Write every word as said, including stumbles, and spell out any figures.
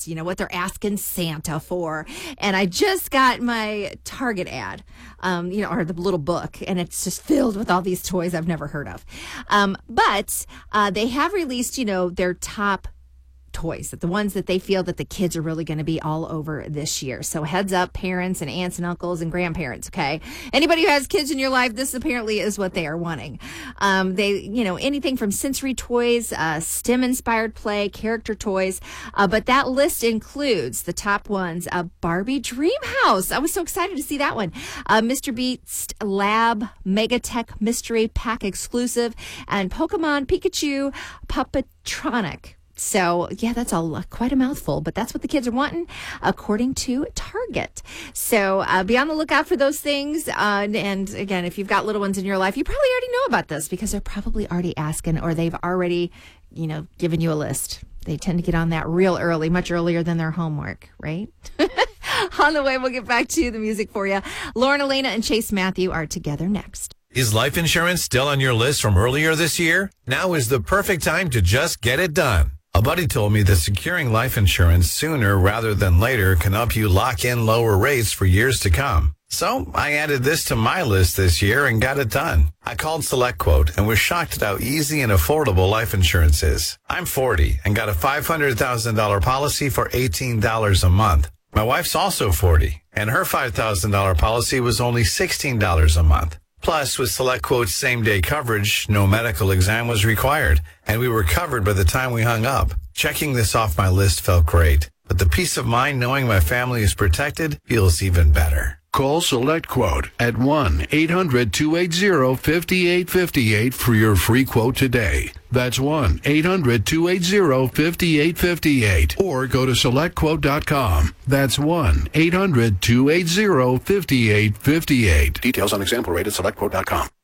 kids, you know, what they're asking Santa for. And I just got my Target ad, um, you know, or the little book, and it's just filled with all these toys I've never heard of. Um, but uh, they have released, you know, their top toys, the ones that they feel that the kids are really going to be all over this year. So heads up, parents and aunts and uncles and grandparents, okay? Anybody who has kids in your life, this apparently is what they are wanting. Um, they, you know, anything from sensory toys, uh, STEM-inspired play, character toys, uh, but that list includes the top ones, uh, Barbie Dream House. I was so excited to see that one. Uh, Mister Beast Lab Megatech Mystery Pack exclusive, and Pokemon Pikachu Puppetronic. So, yeah, that's all quite a mouthful, but that's what the kids are wanting, according to Target. So, uh, be on the lookout for those things. Uh, and, again, if you've got little ones in your life, you probably already know about this because they're probably already asking, or they've already, you know, given you a list. They tend to get on that real early, much earlier than their homework, right? On the way, we'll get back to the music for you. Lauren Elena and Chase Matthew are together next. Is life insurance still on your list from earlier this year? Now is the perfect time to just get it done. A buddy told me that securing life insurance sooner rather than later can help you lock in lower rates for years to come. So I added this to my list this year and got it done. I called SelectQuote and was shocked at how easy and affordable life insurance is. I'm forty and got a five hundred thousand dollars policy for eighteen dollars a month. My wife's also forty, and her five thousand dollars policy was only sixteen dollars a month. Plus, with SelectQuote's same-day coverage, no medical exam was required, and we were covered by the time we hung up. Checking this off my list felt great, but the peace of mind knowing my family is protected feels even better. Call SelectQuote at one eight hundred two eight zero five eight five eight for your free quote today. That's one eight hundred two eight zero five eight five eight. Or go to select quote dot com. That's one eight hundred two eight zero five eight five eight. Details on example rate at select quote dot com.